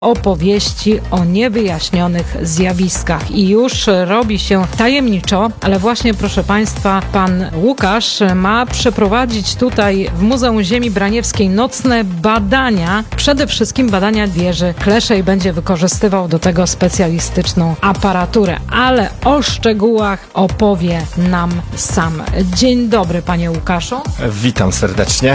opowieści o niewyjaśnionych zjawiskach i już robi się tajemniczo, ale właśnie, proszę Państwa, pan Łukasz ma przeprowadzić tutaj w Muzeum Ziemi Braniewskiej nocne badania, przede wszystkim badania wieży Kleszej. Będzie wykorzystywał do tego specjalistyczną aparaturę, ale o szczegółach opowie nam sam. Dzień dobry, panie Łukaszu. Witam serdecznie.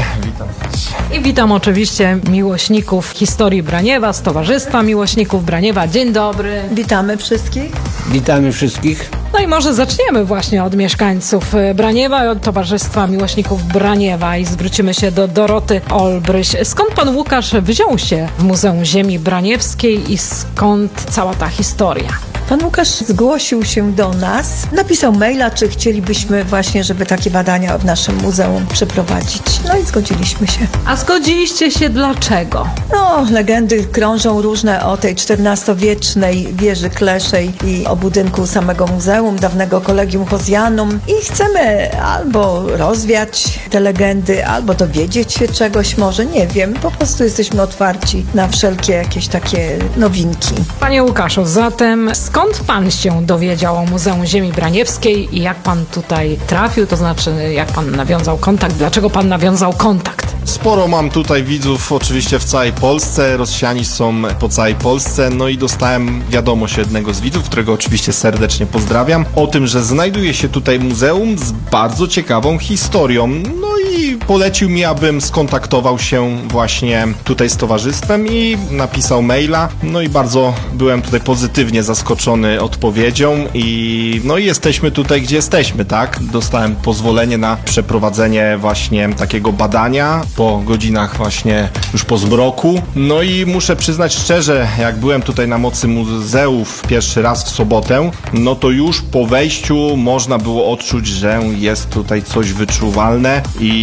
I witam oczywiście miłośników historii Braniewa, Stowarzystwa Miłośników Braniewa. Dzień dobry. Witamy wszystkich. Witamy wszystkich. No i może zaczniemy właśnie od mieszkańców Braniewa, od Towarzystwa Miłośników Braniewa i zwrócimy się do Doroty Olbryś. Skąd pan Łukasz wziął się w Muzeum Ziemi Braniewskiej i skąd cała ta historia? Pan Łukasz zgłosił się do nas, napisał maila, czy chcielibyśmy właśnie, żeby takie badania w naszym muzeum przeprowadzić. No i zgodziliśmy się. A zgodziliście się dlaczego? No, legendy krążą różne o tej XIV-wiecznej wieży Kleszej i o budynku samego muzeum, dawnego Collegium Hozjanum i chcemy albo rozwiać te legendy, albo dowiedzieć się czegoś, może, nie wiem. Po prostu jesteśmy otwarci na wszelkie jakieś takie nowinki. Panie Łukaszu, zatem skąd pan się dowiedział o Muzeum Ziemi Braniewskiej i jak pan tutaj trafił, to znaczy jak pan nawiązał kontakt, dlaczego pan nawiązał kontakt? Sporo mam tutaj widzów oczywiście w całej Polsce, rozsiani są po całej Polsce, no i dostałem wiadomość jednego z widzów, którego oczywiście serdecznie pozdrawiam, o tym, że znajduje się tutaj muzeum z bardzo ciekawą historią, no i polecił mi, abym skontaktował się właśnie tutaj z towarzystwem i napisał maila, no i bardzo byłem tutaj pozytywnie zaskoczony odpowiedzią i no i jesteśmy tutaj, gdzie jesteśmy, tak? Dostałem pozwolenie na przeprowadzenie właśnie takiego badania po godzinach właśnie już po zmroku. No i muszę przyznać szczerze, jak byłem tutaj na mocy muzeów pierwszy raz w sobotę, no to już po wejściu można było odczuć, że jest tutaj coś wyczuwalne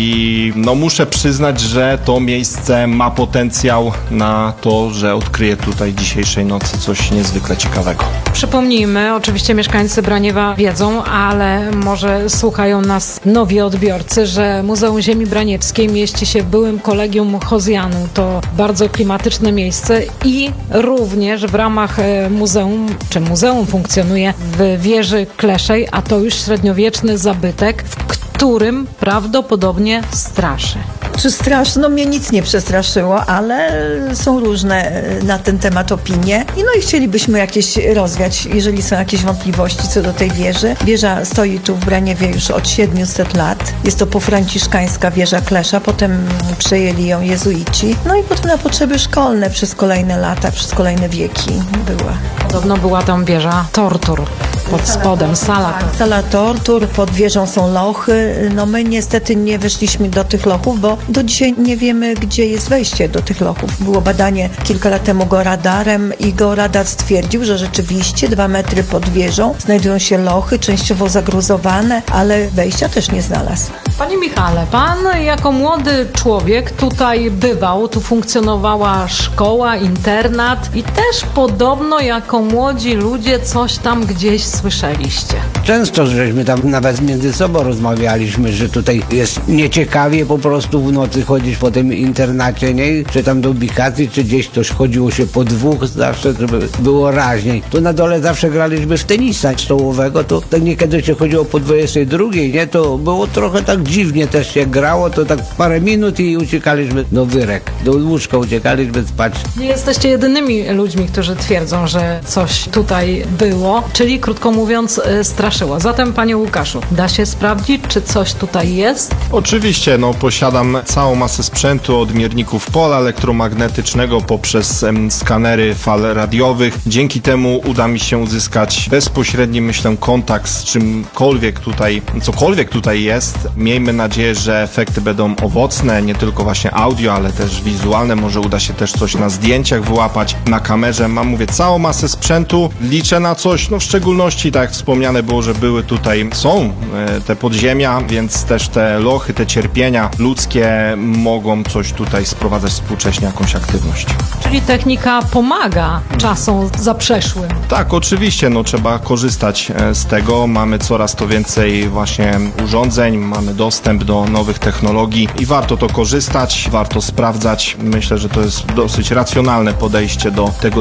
i no muszę przyznać, że to miejsce ma potencjał na to, że odkryję tutaj dzisiejszej nocy coś niezwykle ciekawego. Przypomnijmy, oczywiście mieszkańcy Braniewa wiedzą, ale może słuchają nas nowi odbiorcy, że Muzeum Ziemi Braniewskiej mieści się w byłym Collegium Hozjanum. To bardzo klimatyczne miejsce i również w ramach muzeum funkcjonuje w wieży Kleszej, a to już średniowieczny zabytek, w którym prawdopodobnie straszy. Czy straszy? No mnie nic nie przestraszyło, ale są różne na ten temat opinie. I no i chcielibyśmy jakieś rozwiać, jeżeli są jakieś wątpliwości co do tej wieży. Wieża stoi tu w Braniewie już od 700 lat. Jest to pofranciszkańska wieża Klesza, potem przejęli ją jezuici. No i potem na potrzeby szkolne przez kolejne lata, przez kolejne wieki była. Podobno była tam wieża tortur pod spodem, Sala tortur, pod wieżą są lochy. No my niestety nie weszliśmy do tych lochów, bo do dzisiaj nie wiemy, gdzie jest wejście do tych lochów. Było badanie kilka lat temu radarem i radar stwierdził, że rzeczywiście 2 metry pod wieżą znajdują się lochy, częściowo zagruzowane, ale wejścia też nie znalazł. Panie Michale, pan jako młody człowiek tutaj bywał, tu funkcjonowała szkoła, internat i też podobno jako młodzi ludzie coś tam gdzieś słyszeliście. Często żeśmy tam nawet między sobą rozmawialiśmy, że tutaj jest nieciekawie po prostu w nocy chodzić po tym internacie, nie? Czy tam do ubikacji, czy gdzieś ktoś chodziło się po dwóch zawsze, żeby było raźniej. Tu na dole zawsze graliśmy w tenisa stołowego, to tak niekiedy się chodziło po 22, nie? To było trochę tak dziwnie też się grało, to tak parę minut i uciekaliśmy do wyrek, do łóżka uciekaliśmy spać. Nie jesteście jedynymi ludźmi, którzy twierdzą, że coś tutaj było, czyli krótko mówiąc straszyło. Zatem, panie Łukaszu, da się sprawdzić, czy coś tutaj jest? Oczywiście, no posiadam całą masę sprzętu od mierników pola elektromagnetycznego poprzez skanery fal radiowych. Dzięki temu uda mi się uzyskać bezpośredni, myślę, kontakt z czymkolwiek tutaj, cokolwiek tutaj jest. Miejmy nadzieję, że efekty będą owocne, nie tylko właśnie audio, ale też wizualne. Może uda się też coś na zdjęciach wyłapać, na kamerze. Mam, mówię, całą masę sprzętu. Liczę na coś, no w szczególności, tak jak wspomniane było, że były tutaj, są te podziemia, więc też te lochy, te cierpienia ludzkie mogą coś tutaj sprowadzać współcześnie, jakąś aktywność. Czyli technika pomaga czasom zaprzeszłym. Tak, oczywiście, no trzeba korzystać z tego. Mamy coraz to więcej właśnie urządzeń, mamy dostęp do nowych technologii i warto to korzystać, warto sprawdzać. Myślę, że to jest dosyć racjonalne podejście do tego